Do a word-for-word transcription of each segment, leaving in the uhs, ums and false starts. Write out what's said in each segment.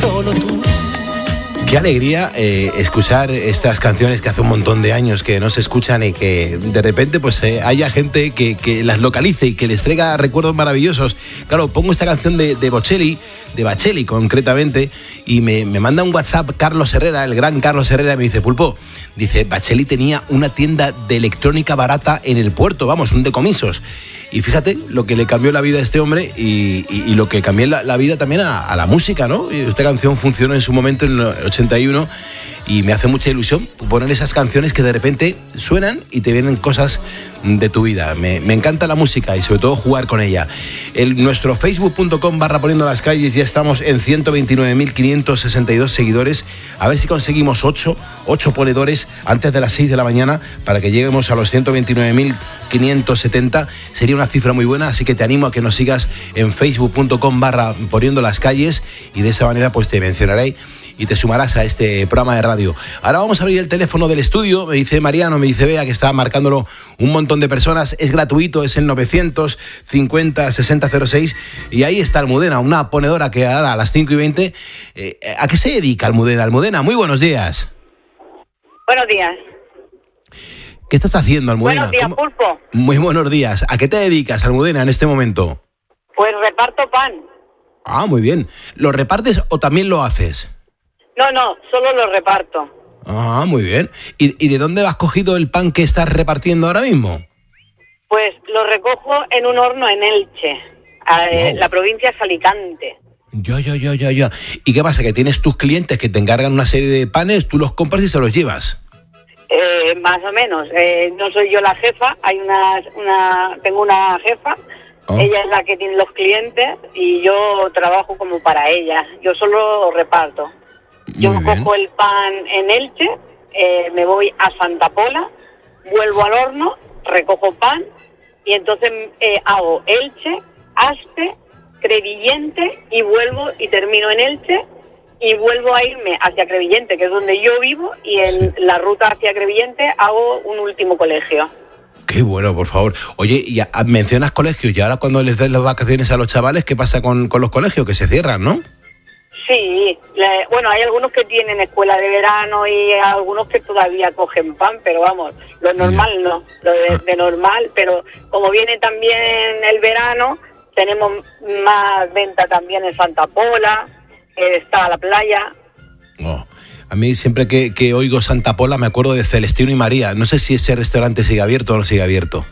solo tú. Qué alegría eh, escuchar estas canciones que hace un montón de años que no se escuchan y que de repente pues eh, haya gente que, que las localice y que les traiga recuerdos maravillosos. Claro, pongo esta canción de, de Bocelli, de Bacheli concretamente, y me, me manda un WhatsApp Carlos Herrera, el gran Carlos Herrera, y me dice: Pulpo, dice, Bacheli tenía una tienda de electrónica barata en el puerto, vamos, un decomisos. Y fíjate lo que le cambió la vida a este hombre y, y, y lo que cambió la, la vida también a, a la música, ¿no? Y esta canción funcionó en su momento en el ochenta y uno y me hace mucha ilusión poner esas canciones que de repente suenan y te vienen cosas de tu vida. Me, me encanta la música y sobre todo jugar con ella. El, nuestro facebook punto com barra poniendo las calles, ya estamos en ciento veintinueve mil quinientos sesenta y dos seguidores. A ver si conseguimos ocho, ocho ponedores antes de las seis de la mañana para que lleguemos a los ciento veintinueve mil quinientos setenta. Sería una cifra muy buena, así que te animo a que nos sigas en facebook punto com barra poniendo las calles y de esa manera pues te mencionaré y te sumarás a este programa de radio. Ahora vamos a abrir el teléfono del estudio. Me dice Mariano, me dice Bea, que está marcándolo un montón de personas. Es gratuito, es el novecientos cincuenta sesenta cero seis. Y ahí está Almudena, una ponedora que ahora a las cinco y veinte. Eh, ¿A qué se dedica Almudena? Almudena, muy buenos días. Buenos días. ¿Qué estás haciendo, Almudena? Buenos días, ¿Cómo? Pulpo. Muy buenos días. ¿A qué te dedicas, Almudena, en este momento? Pues reparto pan. Ah, muy bien. ¿Lo repartes o también lo haces? No, no, solo lo reparto. Ah, muy bien. ¿Y, y de dónde has cogido el pan que estás repartiendo ahora mismo? Pues lo recojo en un horno en Elche. Eh, Wow. La provincia es Alicante. Ya, ya, ya, ya, ya. ¿Y qué pasa? Que tienes tus clientes que te encargan una serie de panes, tú los compras y se los llevas. Eh, más o menos. Eh, no soy yo la jefa, hay una, una tengo una jefa. Oh. Ella es la que tiene los clientes y yo trabajo como para ella. Yo solo reparto. Yo Muy bien. cojo el pan en Elche, eh, me voy a Santa Pola, vuelvo al horno, recojo pan y entonces eh, hago Elche, Aspe, Crevillente y vuelvo y termino en Elche y vuelvo a irme hacia Crevillente, que es donde yo vivo, y en Sí. la ruta hacia Crevillente hago un último colegio. Qué bueno, por favor. Oye, y a- mencionas colegios y ahora cuando les des las vacaciones a los chavales, ¿qué pasa con, con los colegios? Que se cierran, ¿no? Sí, le- bueno, hay algunos que tienen escuela de verano y algunos que todavía cogen pan, pero vamos, lo normal no, lo de, de normal, pero como viene también el verano, tenemos más venta también en Santa Pola, eh, está la playa. Oh. A mí siempre que, que oigo Santa Pola me acuerdo de Celestino y María. No sé si ese restaurante sigue abierto o no sigue abierto.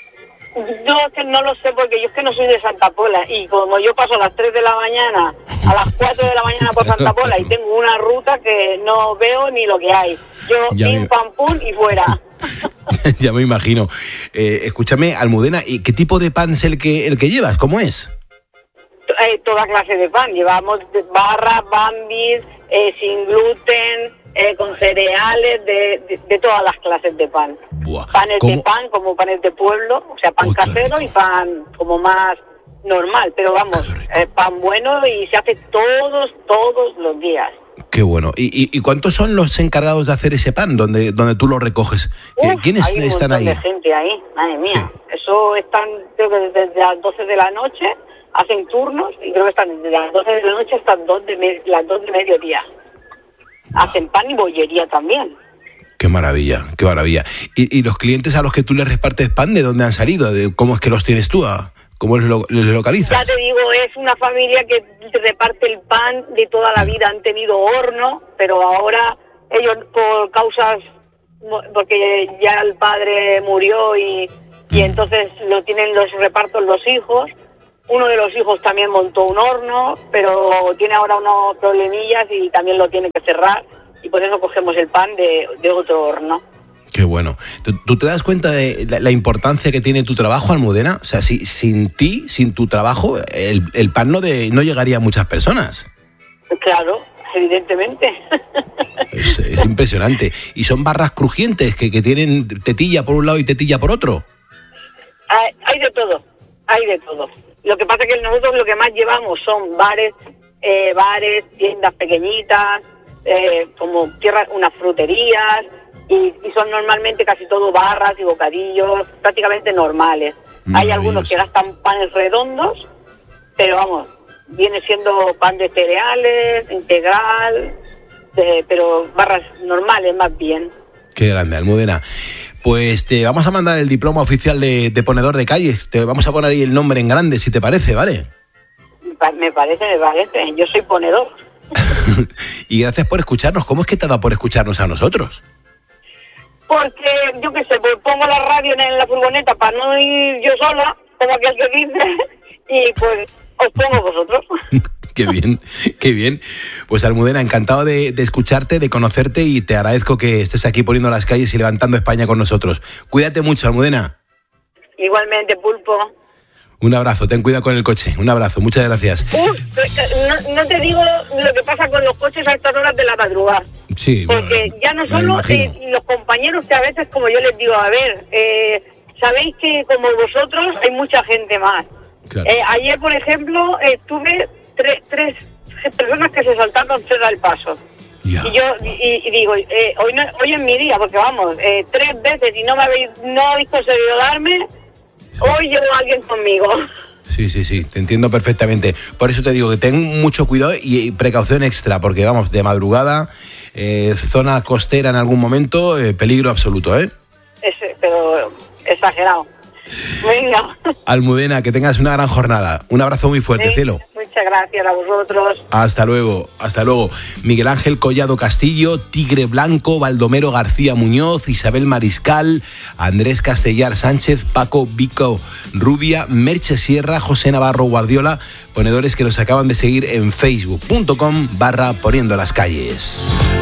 Yo es que no lo sé porque yo es que no soy de Santa Pola y como yo paso a las tres de la mañana, a las cuatro de la mañana por Santa Pola y tengo una ruta que no veo ni lo que hay. Yo Ya pim, me- pam, pum y fuera. Ya me imagino. Eh, escúchame, Almudena, ¿y qué tipo de pan es el que, el que llevas? ¿Cómo es? Eh, toda clase de pan, llevamos de- barras, bambis, eh, sin gluten, eh, con cereales, de, de, de todas las clases de pan. Buah, Panes ¿cómo? de pan, como panes de pueblo, o sea, pan Uy, qué casero rico. y pan como más normal, pero vamos, Qué rico. eh, pan bueno y se hace todos, todos los días. Qué bueno. ¿Y, y, y cuántos son los encargados de hacer ese pan donde, donde tú lo recoges? ¿Qué- Uf, ¿Quiénes hay un están montón ahí? de gente ahí, madre mía. Sí. Eso están, creo que desde las doce de la noche, hacen turnos y creo que están desde las doce de la noche hasta dos de me- las dos de mediodía. Hacen pan y bollería también. Qué maravilla, qué maravilla. ¿Y, y los clientes a los que tú les repartes pan, de dónde han salido? ¿De ¿Cómo es que los tienes tú? ¿A- ¿Cómo les, lo- les Ya localizas? te digo, es una familia que reparte el pan de toda la vida. Han tenido horno, pero ahora ellos por causas, porque ya el padre murió y, y entonces lo tienen los repartos los hijos. Uno de los hijos también montó un horno, pero tiene ahora unos problemillas y también lo tiene que cerrar. Y por eso cogemos el pan de, de otro horno. Qué bueno. ¿Tú, tú te das cuenta de la, la importancia que tiene tu trabajo, Almudena? O sea, si, sin ti, sin tu trabajo, el, el pan no, de, no llegaría a muchas personas. Claro, evidentemente. Es, es impresionante. Y son barras crujientes que, que tienen tetilla por un lado y tetilla por otro. Hay, hay de todo, hay de todo. Lo que pasa es que nosotros lo que más llevamos son bares, eh, bares, tiendas pequeñitas, eh, como tierras, unas fruterías, y, y son normalmente casi todo barras y bocadillos, prácticamente normales. Hay algunos que gastan panes redondos, pero vamos, viene siendo pan de cereales, integral, de, pero barras normales más bien. Qué grande, Almudena. Pues te vamos a mandar el diploma oficial de, de ponedor de calles. Te vamos a poner ahí el nombre en grande, si te parece, ¿vale? Me parece, me parece. Yo soy ponedor. Y gracias por escucharnos. ¿Cómo es que te ha dado por escucharnos a nosotros? Porque, yo qué sé, pues pongo la radio en la furgoneta para no ir yo sola, como aquel que dice, y pues os pongo vosotros. Qué bien, qué bien. Pues Almudena, encantado de, de escucharte, de conocerte, y te agradezco que estés aquí poniendo las calles y levantando España con nosotros. Cuídate mucho, Almudena. Igualmente, Pulpo. Un abrazo, ten cuidado con el coche. Un abrazo, muchas gracias. Uh, no, no te digo lo que pasa con los coches a estas horas de la madrugada. Sí, porque ya no solo eh, los compañeros, que a veces, como yo les digo, a ver, eh, sabéis que como vosotros hay mucha gente más. Claro. Eh, ayer, por ejemplo, eh, tuve tres, tres personas que se saltaron cerca del paso. Ya. Y yo y, y digo, eh, hoy, no, hoy es mi día, porque vamos, eh, tres veces y no me habéis, no habéis conseguido darme, sí. Hoy llevo a alguien conmigo. Sí, sí, sí, te entiendo perfectamente. Por eso te digo que ten mucho cuidado y precaución extra, porque vamos, de madrugada, eh, zona costera en algún momento, eh, peligro absoluto, ¿eh? Es, pero exagerado. Venga. Almudena, que tengas una gran jornada. Un abrazo muy fuerte, sí, cielo. Muchas gracias a vosotros. Hasta luego, hasta luego. Miguel Ángel Collado Castillo, Tigre Blanco, Baldomero García Muñoz, Isabel Mariscal, Andrés Castellar Sánchez, Paco Vico Rubia, Merche Sierra, José Navarro Guardiola, ponedores que nos acaban de seguir en facebook punto com barra poniendo las calles.